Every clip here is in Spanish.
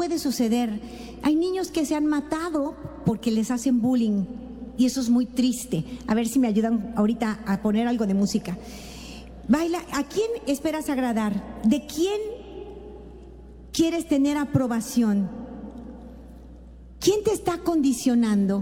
puede suceder. Hay niños que se han matado porque les hacen bullying y eso es muy triste. A ver si me ayudan ahorita a poner algo de música. Baila, ¿a quién esperas agradar? ¿De quién quieres tener aprobación? ¿Quién te está condicionando?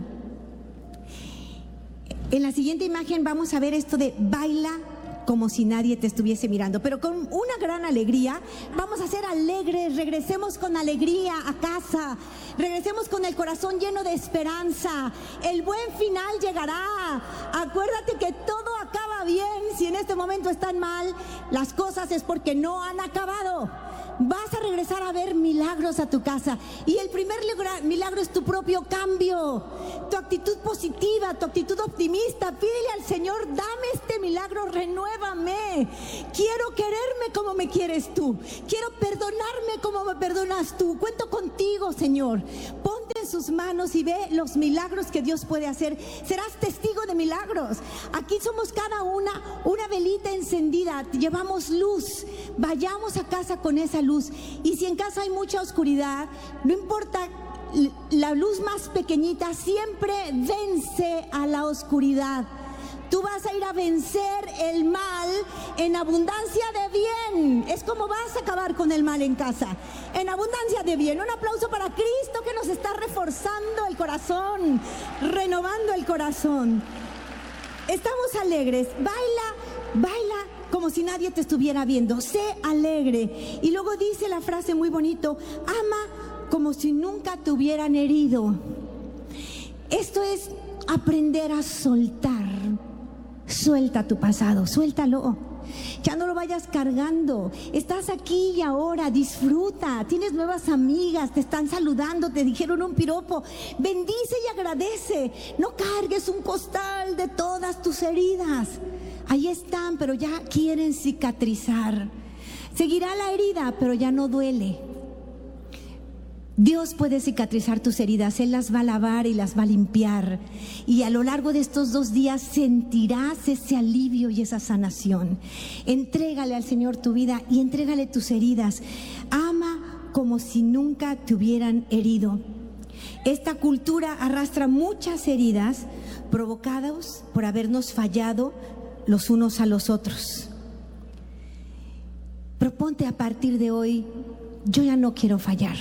En la siguiente imagen vamos a ver esto de baila como si nadie te estuviese mirando, pero con una gran alegría. Vamos a ser alegres, regresemos con alegría a casa, regresemos con el corazón lleno de esperanza. El buen final llegará. Acuérdate que todo acaba bien. Si en este momento están mal las cosas es porque no han acabado. Vas a regresar a ver milagros a tu casa, y el primer milagro es tu propio cambio, tu actitud positiva, tu actitud optimista. Pídele al Señor: dame este milagro, renuévame. Quiero quererme como me quieres tú, quiero perdonarme como me perdonas tú. Cuento contigo, Señor. Ponte en sus manos y ve los milagros que Dios puede hacer. Serás testigo de milagros. Aquí somos cada una velita encendida, llevamos luz. Vayamos a casa con esa luz. Y si en casa hay mucha oscuridad, no importa, la luz más pequeñita siempre vence a la oscuridad. Tú vas a ir a vencer el mal en abundancia de bien. Es como vas a acabar con el mal en casa, en abundancia de bien. Un aplauso para Cristo, que nos está reforzando el corazón, renovando el corazón. Estamos alegres. Baila como si nadie te estuviera viendo. Sé alegre. Y luego dice la frase muy bonito: ama como si nunca te hubieran herido. Esto es aprender a soltar. Suelta tu pasado, suéltalo. Ya no lo vayas cargando. Estás aquí y ahora, disfruta. Tienes nuevas amigas, te están saludando, te dijeron un piropo. Bendice y agradece. No cargues un costal de todas tus heridas. Ahí están, pero ya quieren cicatrizar. Seguirá la herida, pero ya no duele. Dios puede cicatrizar tus heridas. Él las va a lavar y las va a limpiar. Y a lo largo de estos 2 días sentirás ese alivio y esa sanación. Entrégale al Señor tu vida y entrégale tus heridas. Ama como si nunca te hubieran herido. Esta cultura arrastra muchas heridas provocadas por habernos fallado los unos a los otros. Proponte a partir de hoy: yo ya no quiero fallar.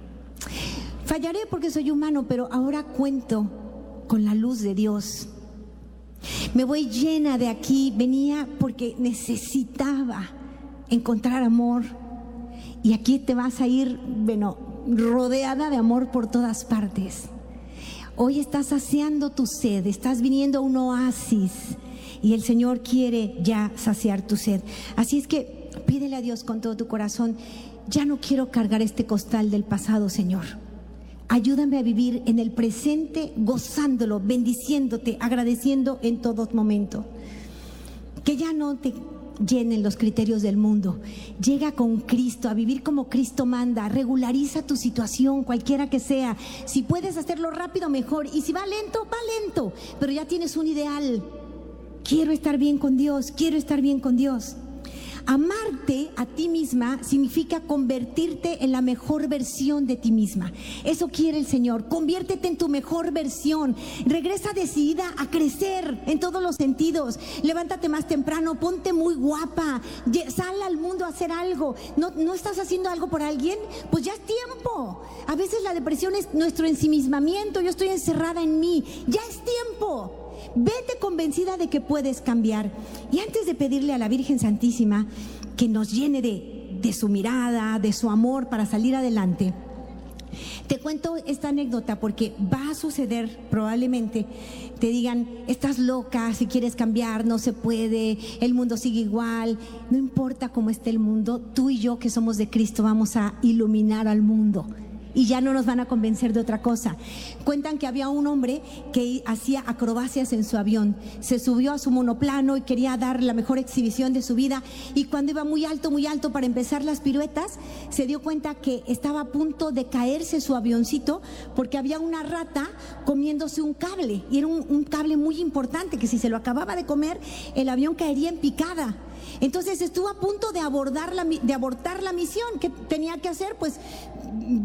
Fallaré porque soy humano, pero ahora cuento con la luz de Dios. Me voy llena de aquí. Venía porque necesitaba encontrar amor, y aquí te vas a ir, rodeada de amor por todas partes. Hoy estás saciando tu sed, estás viniendo a un oasis, y el Señor quiere ya saciar tu sed. Así es que pídele a Dios con todo tu corazón: ya no quiero cargar este costal del pasado, Señor. Ayúdame a vivir en el presente, gozándolo, bendiciéndote, agradeciendo en todo momento. Que ya no te llenen los criterios del mundo. Llega con Cristo, a vivir como Cristo manda. Regulariza tu situación, cualquiera que sea. Si puedes hacerlo rápido, mejor. Y si va lento, pero ya tienes un ideal. Quiero estar bien con Dios, quiero estar bien con Dios. Amarte a ti misma significa convertirte en la mejor versión de ti misma. Eso quiere el Señor. Conviértete en tu mejor versión. Regresa decidida a crecer en todos los sentidos. Levántate más temprano, ponte muy guapa, sal al mundo a hacer algo. ¿No estás haciendo algo por alguien? Pues ya es tiempo. A veces la depresión es nuestro ensimismamiento. Yo estoy encerrada en mí. Ya es tiempo. Vete convencida de que puedes cambiar. Y antes de pedirle a la Virgen Santísima que nos llene de su mirada, de su amor para salir adelante, te cuento esta anécdota porque va a suceder probablemente. Te digan: estás loca, si quieres cambiar no se puede, el mundo sigue igual. No importa cómo esté el mundo, tú y yo que somos de Cristo vamos a iluminar al mundo. Y ya no nos van a convencer de otra cosa. Cuentan que había un hombre que hacía acrobacias en su avión. Se subió a su monoplano y quería dar la mejor exhibición de su vida. Y cuando iba muy alto para empezar las piruetas, se dio cuenta que estaba a punto de caerse su avioncito porque había una rata comiéndose un cable. Y era un cable muy importante que si se lo acababa de comer, el avión caería en picada. Entonces estuvo a punto de abortar la misión. ¿Qué tenía que hacer? Pues